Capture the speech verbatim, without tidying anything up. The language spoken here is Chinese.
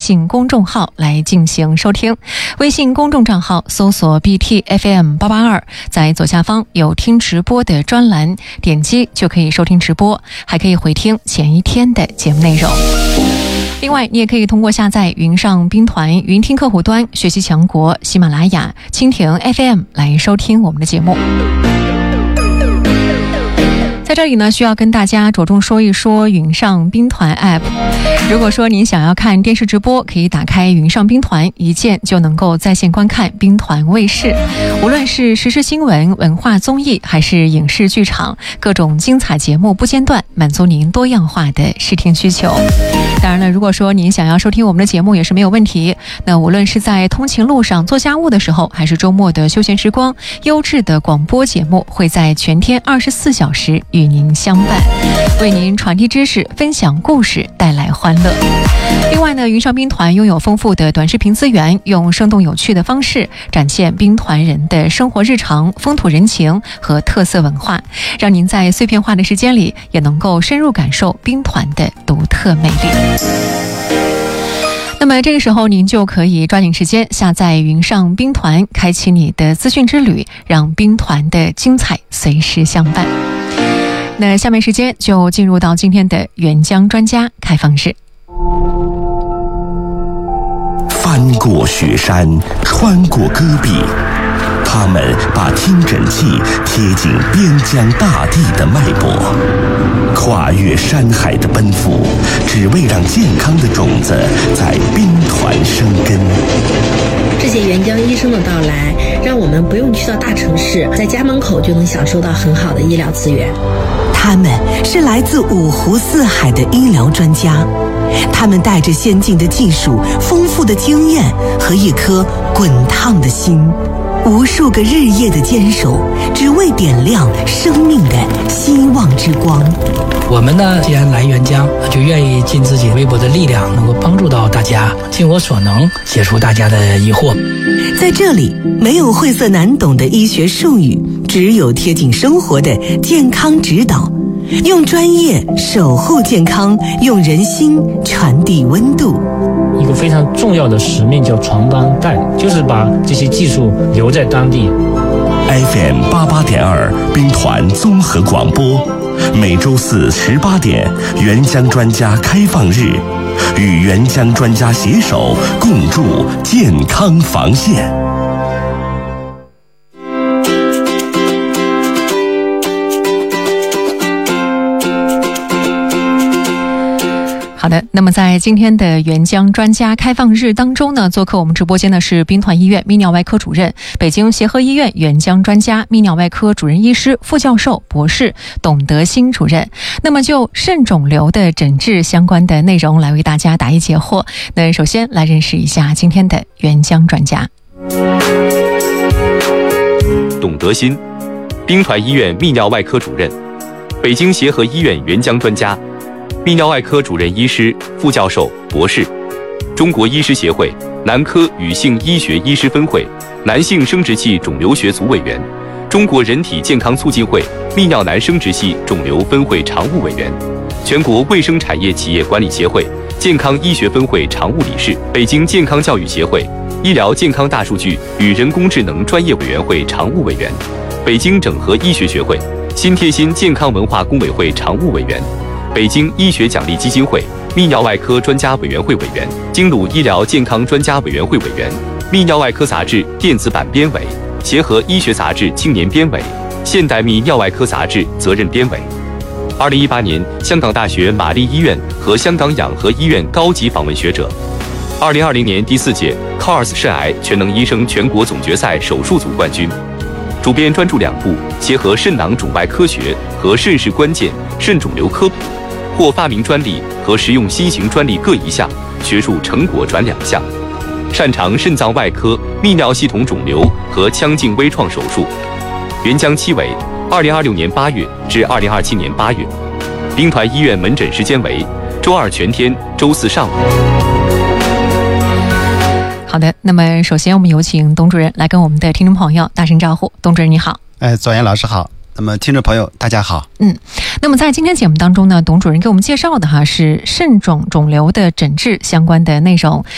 信公众号来进行收听。微信公众账号搜索 B T F M 八八二，在左下方有听直播的专栏，点击就可以收听直播，还可以回听前一天的节目内容。另外，你也可以通过下载云上兵团云听客户端、学习强国、喜马拉雅、蜻蜓 F M 来收听我们的节目。在这里呢，需要跟大家着重说一说云上兵团 App。 如果说您想要看电视直播，可以打开云上兵团，一键就能够在线观看兵团卫视。无论是时事新闻、文化综艺还是影视剧场，各种精彩节目不间断，满足您多样化的视听需求。当然了，如果说您想要收听我们的节目也是没有问题，那无论是在通勤路上做家务的时候，还是周末的休闲时光，优质的广播节目会在全天二十四小时与您相伴，为您传递知识，分享故事，带来欢乐。另外呢，云上兵团拥有丰富的短视频资源，用生动有趣的方式展现兵团人的生活日常、风土人情和特色文化，让您在碎片化的时间里也能够深入感受兵团的独特魅力。那么这个时候您就可以抓紧时间下载云上兵团，开启你的资讯之旅，让兵团的精彩随时相伴。那下面时间就进入到今天的援疆专家开放日。 翻过雪山，穿过戈壁，他们把听诊器贴近边疆大地的脉搏，跨越山海的奔赴，只为让健康的种子在兵团生根。 这些援疆医生的到来，让我们不用去到大城市，在家门口就能享受到很好的医疗资源。 他们是来自五湖四海的医疗专家，他们带着先进的技术、丰富的经验和一颗滚烫的心，无数个日夜的坚守，只为点亮生命的希望之光。 我们呢，既然来援疆，就愿意尽自己微薄的力量，能够帮助到大家，尽我所能解除大家的疑惑。 在这里，没有晦涩难懂的医学术语，只有贴近生活的健康指导。用专业守护健康，用人心传递温度。 一个非常重要的使命叫传帮带，就是把这些技术留在当地。 F M 八八点二兵团综合广播，每周四十八点，援疆专家开放日，与援疆专家携手共筑健康防线。 好的，那么在今天的援疆专家开放日当中呢，做客我们直播间的是兵团医院泌尿外科主任、北京协和医院援疆专家、泌尿外科主任医师、副教授、博士董德兴主任。那么就肾肿瘤的诊治相关的内容来为大家答疑解惑。那首先来认识一下今天的援疆专家。 董德兴，兵团医院泌尿外科主任，北京协和医院援疆专家，泌尿外科主任医师、副教授、博士，中国医师协会男科与性医学医师分会男性生殖器肿瘤学组委员，中国人体健康促进会泌尿男生殖系肿瘤分会常务委员，全国卫生产业企业管理协会健康医学分会常务理事，北京健康教育协会医疗健康大数据与人工智能专业委员会常务委员，北京整合医学学会新贴心健康文化工委会常务委员，北京医学奖励基金会泌尿外科专家委员会委员，京鲁医疗健康专家委员会委员，泌尿外科杂志电子版编委，协和医学杂志青年编委，现代泌尿外科杂志责任编委。二零一八年香港大学玛丽医院和香港养和医院高级访问学者。二零二零年第四届 C A R S 肾癌全能医生全国总决赛手术组冠军。主编专著两部，结合肾囊肿外科学和肾势关键肾肿瘤科普，获发明专利和实用新型专利各一项，学术成果转两项。擅长肾脏外科、泌尿系统肿瘤和腔镜微创手术。援疆期为二零二六年八月至二零二七年八月。兵团医院门诊时间为周二全天，周四上午。 好的，那么首先我们有请董主任来跟我们的听众朋友打声招呼。董主任你好。 哎，左岩老师好。那么听众朋友大家好。 嗯，那么在今天节目当中呢，董主任给我们介绍的哈是肾肿肿瘤的诊治相关的内容。